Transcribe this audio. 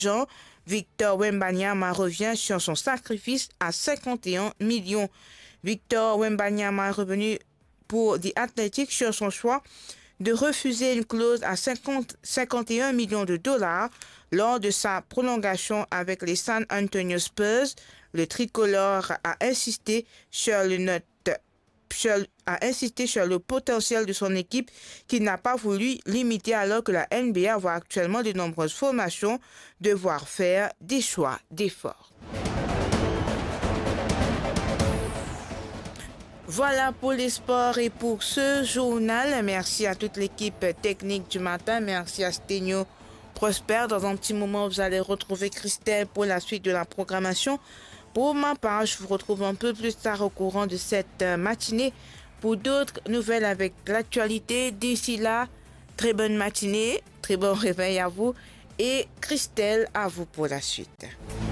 Jean, Victor Wembanyama revient sur son sacrifice à 51 millions. Victor Wembanyama est revenu pour The Athletic sur son choix de refuser une clause à 51 millions de dollars lors de sa prolongation avec les San Antonio Spurs. Le tricolore a insisté sur le potentiel de son équipe qu'il n'a pas voulu limiter alors que la NBA voit actuellement de nombreuses formations devoir faire des choix d'efforts. Voilà pour les sports et pour ce journal. Merci à toute l'équipe technique du matin. Merci à Sténio Prosper. Dans un petit moment, vous allez retrouver Christelle pour la suite de la programmation. Pour ma part, je vous retrouve un peu plus tard au courant de cette matinée pour d'autres nouvelles avec l'actualité. D'ici là, très bonne matinée, très bon réveil à vous et Christelle à vous pour la suite.